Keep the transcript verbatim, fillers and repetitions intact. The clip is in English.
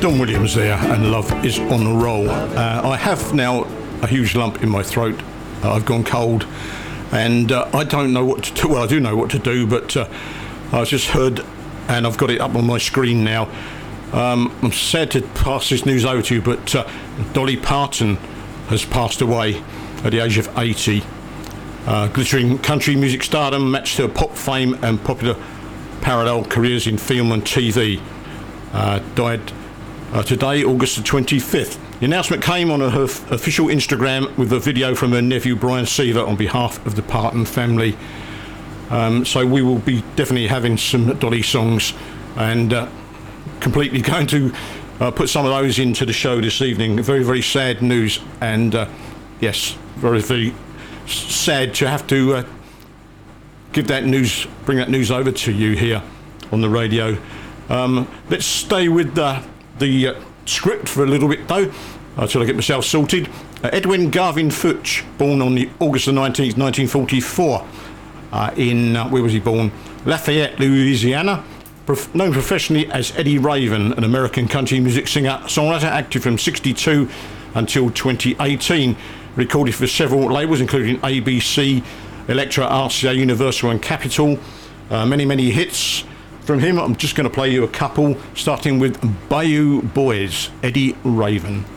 Don Williams there, and Love is on the Roll. Uh, I have now a huge lump in my throat. Uh, I've gone cold, and uh, I don't know what to do. Well, I do know what to do, but uh, I just heard, and I've got it up on my screen now. Um, I'm sad to pass this news over to you, but uh, Dolly Parton has passed away at the age of eighty. Uh, glittering country music stardom matched her pop fame and popular parallel careers in film and T V. Uh, died uh, today, August the twenty-fifth. The announcement came on her f- official Instagram with a video from her nephew Brian Seaver on behalf of the Parton family. Um, so we will be definitely having some Dolly songs, and uh, completely going to uh, put some of those into the show this evening. Very, very sad news, and uh, yes, very, very sad to have to uh, give that news, bring that news over to you here on the radio. Um, let's stay with the, the uh, script for a little bit though, until I get myself sorted. Uh, Edwin Garvin Futch, born on the August the nineteenth, nineteen forty-four, uh, in, uh, where was he born? Lafayette, Louisiana. Prof- known professionally as Eddie Raven, an American country music singer, songwriter, active from sixty-two until twenty eighteen. Recorded for several labels, including A B C, Elektra, R C A, Universal and Capitol. Uh, many, many hits from him. I'm just going to play you a couple, starting with Bayou Boys, Eddie Raven.